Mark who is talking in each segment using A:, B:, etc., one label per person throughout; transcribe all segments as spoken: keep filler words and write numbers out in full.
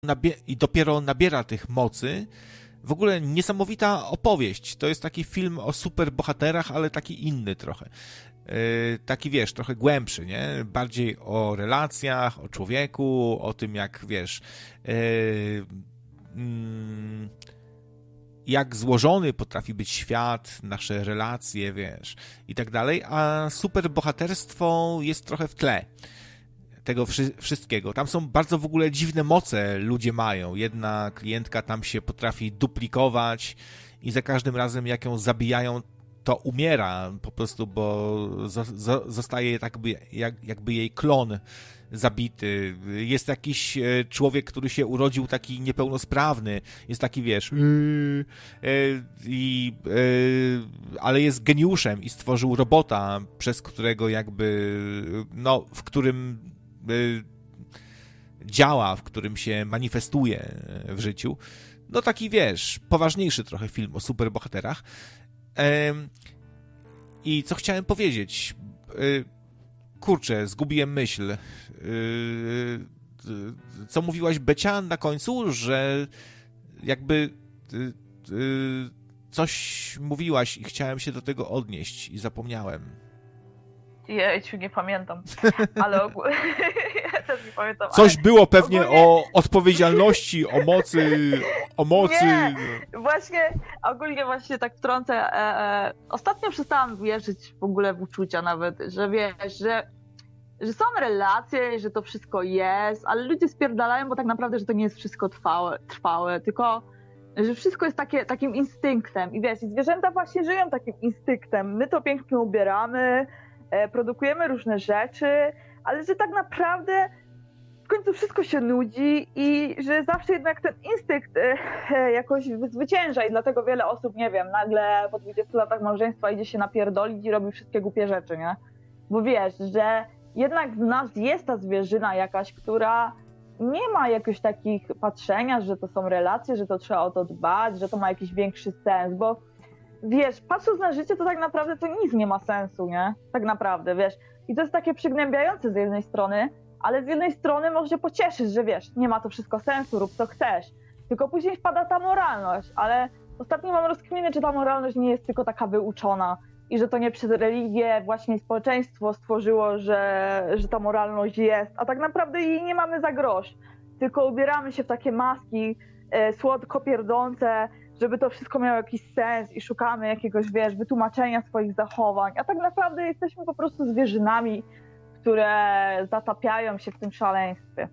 A: nabie- i dopiero nabiera tych mocy. W ogóle niesamowita opowieść. To jest taki film o superbohaterach, ale taki inny trochę. Yy, taki, wiesz, trochę głębszy, nie? Bardziej o relacjach, o człowieku, o tym, jak, wiesz, yy, yy, jak złożony potrafi być świat, nasze relacje, wiesz, i tak dalej, a superbohaterstwo jest trochę w tle tego wszy- wszystkiego. Tam są bardzo w ogóle dziwne moce ludzie mają. Jedna klientka tam się potrafi duplikować i za każdym razem, jak ją zabijają, to umiera po prostu, bo zo- zo- zostaje tak jakby, jak, jakby jej klon zabity. Jest jakiś człowiek, który się urodził taki niepełnosprawny. Jest taki, wiesz, yy, yy, yy, yy, ale jest geniuszem i stworzył robota, przez którego jakby, no, w którym yy, działa, w którym się manifestuje w życiu. No taki, wiesz, poważniejszy trochę film o superbohaterach. Yy, I co chciałem powiedzieć? Yy, Kurczę, zgubiłem myśl. Yy, co mówiłaś, Becia, na końcu, że jakby yy, yy, coś mówiłaś i chciałem się do tego odnieść i zapomniałem.
B: Jejciu, nie pamiętam, ale ogólnie ja też nie pamiętam.
A: Coś
B: ale
A: było pewnie
B: ogólnie...
A: o odpowiedzialności, o mocy, o mocy.
B: Nie, właśnie, ogólnie właśnie tak wtrącę. E, e, ostatnio przestałam wierzyć w ogóle w uczucia nawet, że wiesz, że, że są relacje, że to wszystko jest, ale ludzie spierdalają, bo tak naprawdę, że to nie jest wszystko trwałe, trwałe tylko że wszystko jest takie, takim instynktem. I wiesz, i zwierzęta właśnie żyją takim instynktem. My to pięknie ubieramy, e, produkujemy różne rzeczy, ale że tak naprawdę w końcu wszystko się nudzi i że zawsze jednak ten instynkt e, jakoś zwycięża i dlatego wiele osób, nie wiem, nagle po dwudziestu latach małżeństwa idzie się napierdolić i robi wszystkie głupie rzeczy, nie? Bo wiesz, że jednak w nas jest ta zwierzyna jakaś, która nie ma jakichś takich patrzenia, że to są relacje, że to trzeba o to dbać, że to ma jakiś większy sens, bo wiesz, patrząc na życie, to tak naprawdę to nic nie ma sensu, nie? Tak naprawdę, wiesz. I to jest takie przygnębiające z jednej strony, ale z jednej strony może się pocieszyć, że wiesz, nie ma to wszystko sensu, rób co chcesz. Tylko później wpada ta moralność, ale ostatnio mam rozkminę, czy ta moralność nie jest tylko taka wyuczona i że to nie przez religię właśnie społeczeństwo stworzyło, że, że ta moralność jest, a tak naprawdę jej nie mamy za grosz. Tylko ubieramy się w takie maski e, słodko pierdzące, żeby to wszystko miało jakiś sens i szukamy jakiegoś, wiesz, wytłumaczenia swoich zachowań, a tak naprawdę jesteśmy po prostu zwierzynami, które zatapiają się w tym szaleństwie.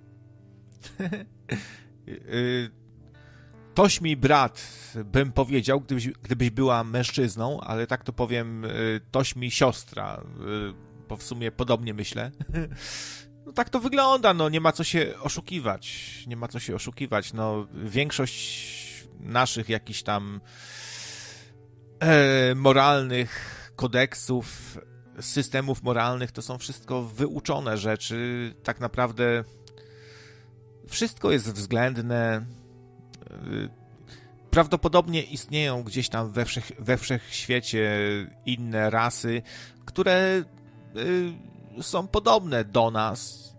A: Toś mi brat, bym powiedział, gdybyś, gdybyś była mężczyzną, ale tak to powiem, toś mi siostra, bo w sumie podobnie myślę. No tak to wygląda, no nie ma co się oszukiwać, nie ma co się oszukiwać, no większość naszych jakichś tam e, moralnych kodeksów, systemów moralnych to są wszystko wyuczone rzeczy, tak naprawdę wszystko jest względne. Prawdopodobnie istnieją gdzieś tam we, wszech, we wszechświecie inne rasy, które y, są podobne do nas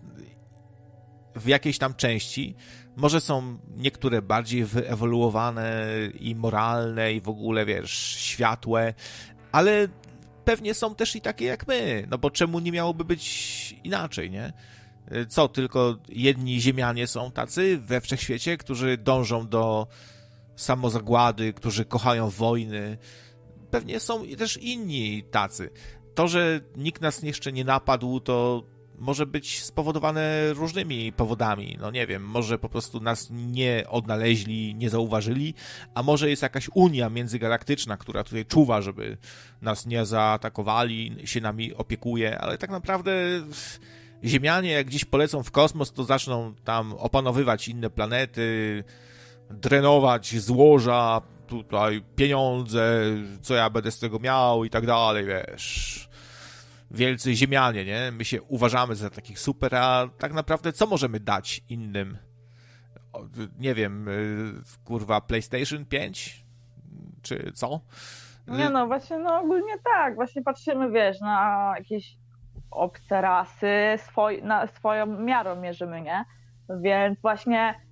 A: w jakiejś tam części. Może są niektóre bardziej wyewoluowane i moralne i w ogóle, wiesz, światłe, ale pewnie są też i takie jak my, no bo czemu nie miałoby być inaczej, nie? Co, tylko jedni ziemianie są tacy we wszechświecie, którzy dążą do samozagłady, którzy kochają wojny. Pewnie są też inni tacy. To, że nikt nas jeszcze nie napadł, to może być spowodowane różnymi powodami. No nie wiem, może po prostu nas nie odnaleźli, nie zauważyli, a może jest jakaś unia międzygalaktyczna, która tutaj czuwa, żeby nas nie zaatakowali, się nami opiekuje, ale tak naprawdę Ziemianie jak gdzieś polecą w kosmos, to zaczną tam opanowywać inne planety, drenować złoża, tutaj pieniądze, co ja będę z tego miał i tak dalej, wiesz. Wielcy ziemianie, nie? My się uważamy za takich super, a tak naprawdę co możemy dać innym? Nie wiem, kurwa, PlayStation pięć? Czy co?
B: Nie no, właśnie, no ogólnie tak. Właśnie patrzymy, wiesz, na jakieś obce rasy, swoj, na swoją miarą mierzymy, nie? Więc właśnie